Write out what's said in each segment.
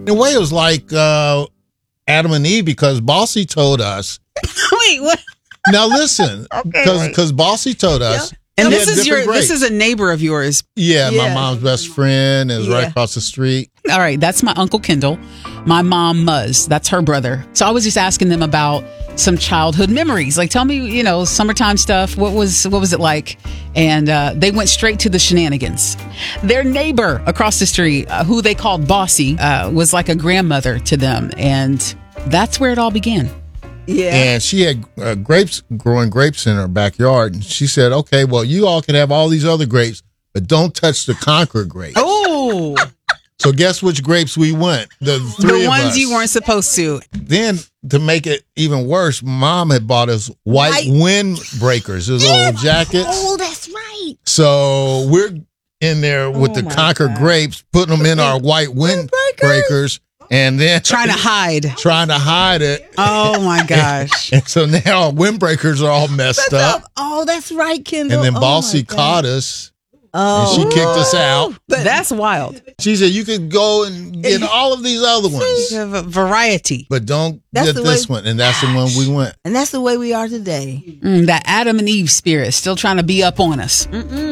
In a way, it was like Adam and Eve because Bossy told us. Wait, what? Now listen, because Bossy told us. Yep. And this is a neighbor of yours. Yeah, my mom's best friend is right across the street. All right, that's my Uncle Kendall. My mom, Muzz, that's her brother. So I was just asking them about some childhood memories. Like, tell me, summertime stuff. What was it like? And they went straight to the shenanigans. Their neighbor across the street, who they called Bossy, was like a grandmother to them. And that's where it all began. Yeah. And she had growing grapes in her backyard. And she said, okay, well, you all can have all these other grapes, but don't touch the Concord grapes. Oh. So guess which grapes we want? The ones you weren't supposed to. Then, to make it even worse, Mom had bought us white windbreakers, those little jackets. Oh, that's right. So we're in there with the Concord grapes, putting them in our white windbreakers. And then trying to hide it. Oh my gosh! And so now our windbreakers are all messed up. Oh, that's right, Kendall. And then Bossy caught us. And she kicked us out. But that's wild. She said you could go and get all of these other ones. You have a variety, but don't get this one. And that's the one we went. And that's the way we are today. That Adam and Eve spirit still trying to be up on us.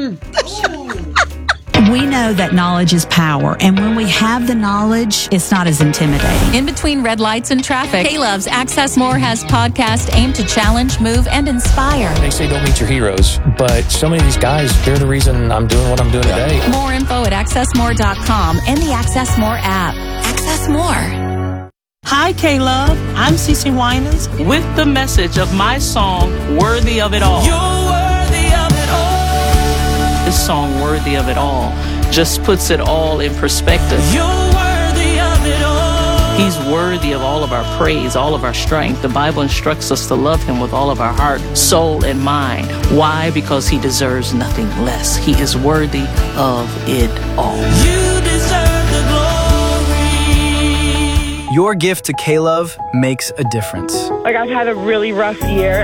We know that knowledge is power, and when we have the knowledge, it's not as intimidating. In between red lights and traffic, K-Love's Access More has podcast aimed to challenge, move, and inspire. They say don't meet your heroes, but so many of these guys, they're the reason I'm doing what I'm doing today. More info at accessmore.com and the Access More app. Access More. Hi, K-Love. I'm Cece Winans with the message of my song, Worthy of It All. You're worthy of it all. This song, Worthy of It All, just puts it all in perspective. You're worthy of it all. He's worthy of all of our praise, all of our strength. The Bible instructs us to love him with all of our heart, soul, and mind. Why? Because he deserves nothing less. He is worthy of it all. You deserve the glory. Your gift to K-Love makes a difference. Like, I've had a really rough year.